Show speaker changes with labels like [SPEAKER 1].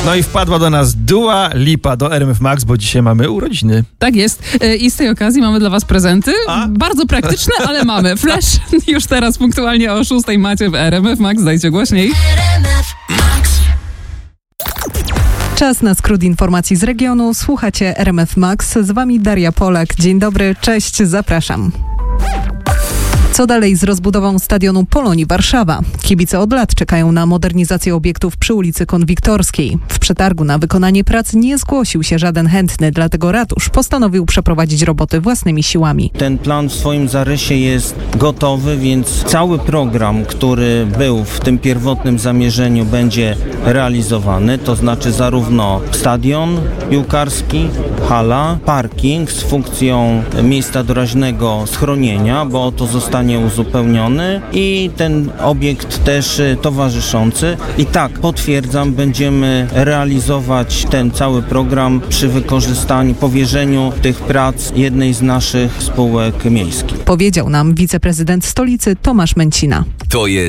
[SPEAKER 1] No i wpadła do nas Dua Lipa do RMF Max, bo dzisiaj mamy urodziny.
[SPEAKER 2] Tak jest. I z tej okazji mamy dla was prezenty. Bardzo praktyczne, ale mamy. Flash już teraz punktualnie o 6 macie w RMF Max. Dajcie głośniej.
[SPEAKER 3] Czas na skrót informacji z regionu. Słuchacie RMF Max. Z wami Daria Polak. Dzień dobry, cześć, zapraszam. Co dalej z rozbudową stadionu Polonii Warszawa? Kibice od lat czekają na modernizację obiektów przy ulicy Konwiktorskiej. W przetargu na wykonanie prac nie zgłosił się żaden chętny, dlatego ratusz postanowił przeprowadzić roboty własnymi siłami.
[SPEAKER 4] Ten plan w swoim zarysie jest gotowy, więc cały program, który był w tym pierwotnym zamierzeniu, będzie realizowany. To znaczy zarówno stadion piłkarski, hala, parking z funkcją miejsca doraźnego schronienia, bo to zostanie uzupełniony, i ten obiekt też towarzyszący. I tak, potwierdzam, będziemy realizować ten cały program przy wykorzystaniu, powierzeniu tych prac jednej z naszych spółek miejskich.
[SPEAKER 3] Powiedział nam wiceprezydent stolicy Tomasz Męcina.
[SPEAKER 5] To jest